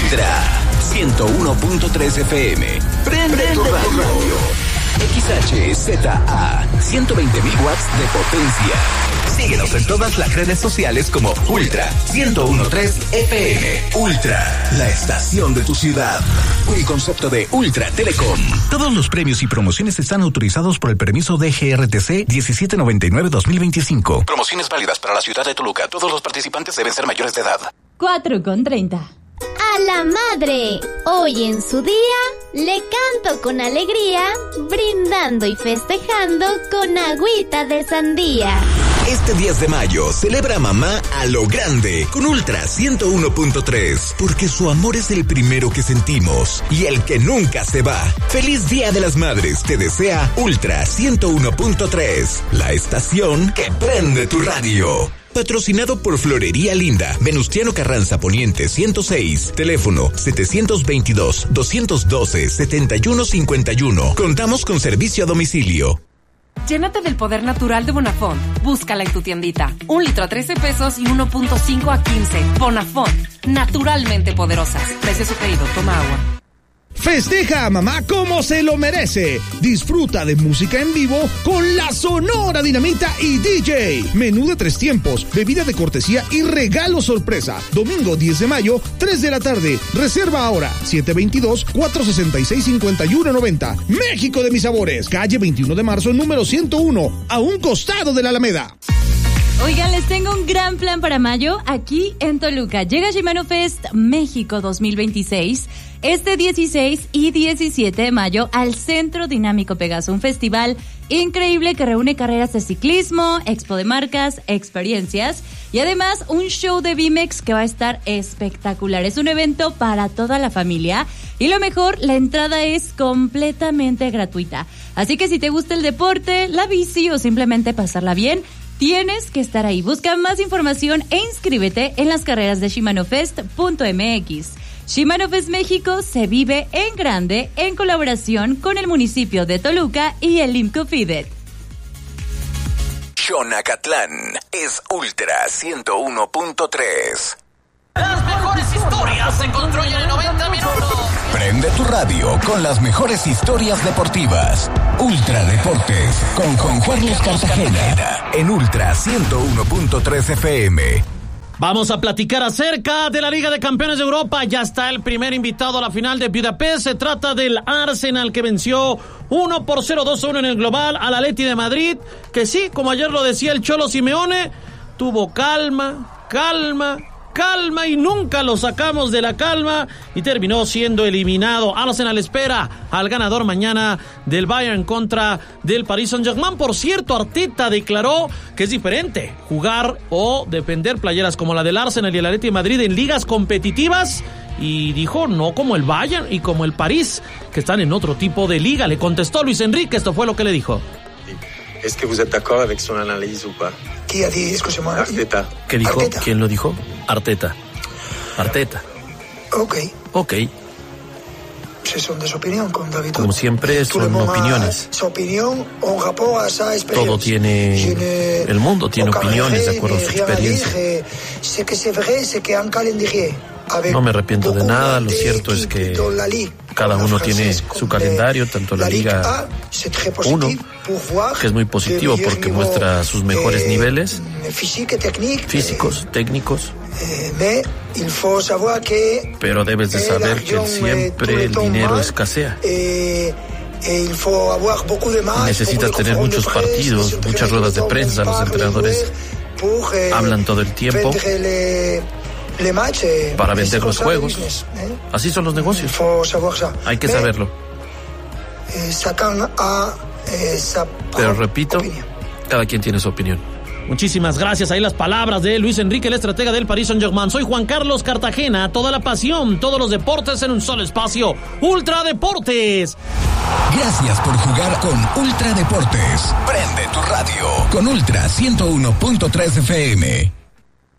Ultra 101.3 FM. Prende tu radio. XHZA 120.000 watts de potencia. Síguenos en todas las redes sociales como Ultra 101.3 FM. Ultra, la estación de tu ciudad. Un concepto de Ultra Telecom. Todos los premios y promociones están autorizados por el permiso de GRTC 1799-2025. Promociones válidas para la ciudad de Toluca. Todos los participantes deben ser mayores de edad. 4:30. A la madre, hoy en su día, le canto con alegría, brindando y festejando con agüita de sandía. Este 10 de mayo, celebra a mamá a lo grande con Ultra 101.3, porque su amor es el primero que sentimos y el que nunca se va. ¡Feliz Día de las Madres! Te desea Ultra 101.3, la estación que prende tu radio. Patrocinado por Florería Linda, Venustiano Carranza Poniente 106, teléfono 722-212-7151. Contamos con servicio a domicilio. Llénate del poder natural de Bonafont. Búscala en tu tiendita. 1 litro a 13 pesos y 1.5 a 15. Bonafont, naturalmente poderosas. Precio sugerido, toma agua. Festeja a mamá como se lo merece. Disfruta de música en vivo con la Sonora Dinamita y DJ. Menú de 3 tiempos, bebida de cortesía y regalo sorpresa. Domingo 10 de mayo, 3 de la tarde. Reserva ahora, 722-466-5190. México de mis sabores. Calle 21 de marzo, número 101, a un costado de la Alameda. Oigan, les tengo un gran plan para mayo aquí en Toluca. Llega Shimano Fest México 2026 este 16 y 17 de mayo al Centro Dinámico Pegaso, un festival increíble que reúne carreras de ciclismo, expo de marcas, experiencias y además un show de BMX que va a estar espectacular. Es un evento para toda la familia y lo mejor, la entrada es completamente gratuita. Así que si te gusta el deporte, la bici o simplemente pasarla bien, tienes que estar ahí. Busca más información e inscríbete en las carreras de ShimanoFest.mx. Shimano Fest México se vive en grande en colaboración con el municipio de Toluca y el IMCO-FIDET. Xonacatlán es Ultra 101.3. Las mejores historias se construyen en 90 minutos. Prende tu radio con las mejores historias deportivas. Ultra Deportes con Juan Carlos Cartagena en Ultra 101.3 FM. Vamos a platicar acerca de la Liga de Campeones de Europa. Ya está el primer invitado a la final de Budapest. Se trata del Arsenal, que venció 1-0, 2-1 en el global al Atleti de Madrid, que sí, como ayer lo decía el Cholo Simeone, tuvo calma y nunca lo sacamos de la calma y terminó siendo eliminado. Arsenal espera al ganador mañana del Bayern contra del Paris Saint-Germain. Por cierto, Arteta declaró que es diferente jugar o defender playeras como la del Arsenal y el Atleti de Madrid en ligas competitivas, y dijo no como el Bayern y como el París, que están en otro tipo de liga. Le contestó Luis Enrique, esto fue lo que le dijo. ¿Es que vous êtes d'accord avec son analyse ou pas? ¿Qui a dit? Excusez-moi. Arteta. ¿Qué dijo? Arteta. ¿Quién lo dijo? Arteta. Ok. Ce sont des opinions, comme d'habitude. Como siempre, son opiniones. Todo tiene... El mundo tiene opiniones de acuerdo a su experiencia. No me arrepiento de nada, lo cierto es que cada uno tiene su calendario, tanto la Liga 1, que es muy positivo porque muestra sus mejores niveles físicos, técnicos, pero debes de saber que siempre el dinero escasea. Necesitas tener muchos partidos, muchas ruedas de prensa, los entrenadores hablan todo el tiempo para vender los juegos. Así son los negocios. Hay que saberlo. Pero repito, cada quien tiene su opinión. Muchísimas gracias. Ahí las palabras de Luis Enrique, el estratega del Paris Saint-Germain. Soy Juan Carlos Cartagena. Toda la pasión, todos los deportes en un solo espacio. Ultra Deportes. Gracias por jugar con Ultra Deportes. Prende tu radio con Ultra 101.3 FM.